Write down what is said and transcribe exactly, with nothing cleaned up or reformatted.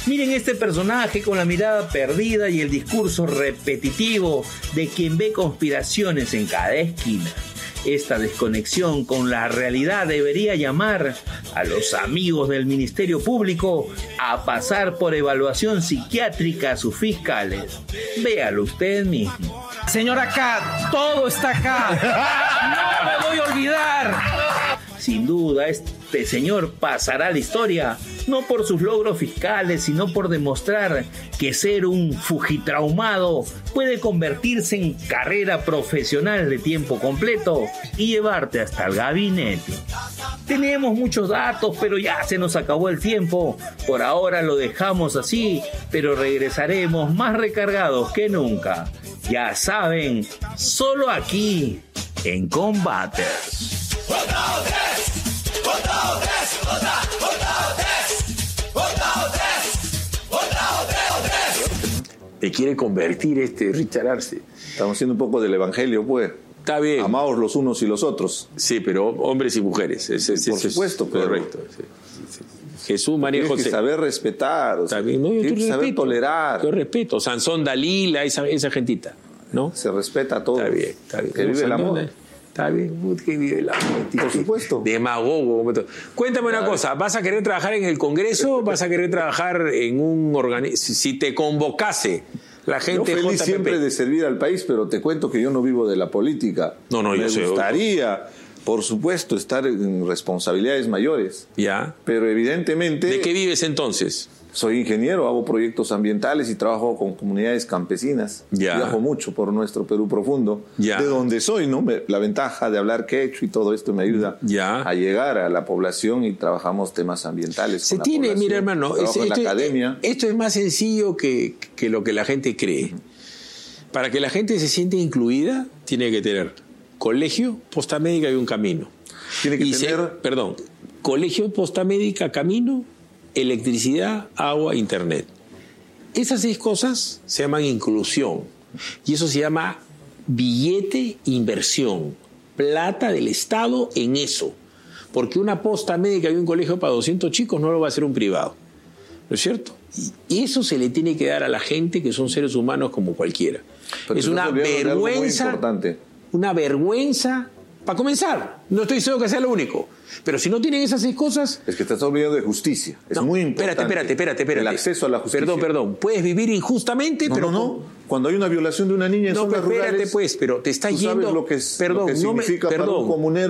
Miren este personaje con la mirada perdida y el discurso repetitivo de quien ve conspiraciones en cada esquina. Esta desconexión con la realidad debería llamar a los amigos del Ministerio Público a pasar por evaluación psiquiátrica a sus fiscales. Véalo usted mismo. Señor, acá, todo está acá. No me voy a olvidar. Sin duda, este señor pasará a la historia, no por sus logros fiscales, sino por demostrar que ser un fujitraumado puede convertirse en carrera profesional de tiempo completo y llevarte hasta el gabinete. Tenemos muchos datos, pero ya se nos acabó el tiempo. Por ahora lo dejamos así, pero regresaremos más recargados que nunca. Ya saben, solo aquí, en Combaters. Me quiere convertir este Richard Arce. Estamos haciendo un poco del evangelio, pues. Está bien. Amaos los unos y los otros. Sí, pero hombres y mujeres. Ese, ese, Por supuesto, es pero... correcto. Sí, sí, sí. Jesús, María Tienes José. que saber respetar, o sea, Está bien, no, yo tienes que saber respeto, tolerar. Yo respeto. Sansón, Dalila, esa, esa gentita, ¿no? Se respeta a todos. Está bien, está bien. Que vive el amor. Está bien, que vive el amor. Por supuesto. Demagogo. Cuéntame una cosa, ¿vas a querer trabajar en el Congreso? ¿Vas a querer trabajar en un organismo? Si te convocase la gente... Yo feliz J P P. siempre de servir al país, pero te cuento que yo no vivo de la política. No, no, Me yo sé. Me gustaría, por supuesto, estar en responsabilidades mayores. Ya. Pero evidentemente... ¿De qué vives entonces? Soy ingeniero, hago proyectos ambientales y trabajo con comunidades campesinas. Ya. Viajo mucho por nuestro Perú profundo. Ya. De donde soy, ¿no? Me, la ventaja de hablar quechua y todo esto me ayuda Ya. a llegar a la población y trabajamos temas ambientales. Se con la tiene, población. mira hermano, Trabajo es- en la esto, academia. esto es más sencillo que, que lo que la gente cree. Para que la gente se sienta incluida, tiene que tener colegio, posta médica y un camino. Tiene que Y se- tener... perdón, colegio, posta médica, camino, electricidad, agua, internet. Esas seis cosas se llaman inclusión. Y eso se llama billete inversión. Plata del Estado en eso. Porque una posta médica y un colegio para doscientos chicos no lo va a hacer un privado. ¿No es cierto? Y eso se le tiene que dar a la gente que son seres humanos como cualquiera. Pero es te una estás olvidando de algo muy vergüenza. importante. Una vergüenza. Para comenzar, no estoy diciendo que sea lo único. Pero si no tienen esas seis cosas... Es que te estás olvidando de justicia. Es No, muy importante. Espérate, espérate, espérate, espérate. El acceso a la justicia. Perdón, perdón. Puedes vivir injustamente, No, pero... no, no. Cuando hay una violación de una niña en No, zonas pero espérate, rurales, pues, pero te está tú yendo... sabes lo que, es, perdón, lo que no me- significa para perdón. un comunero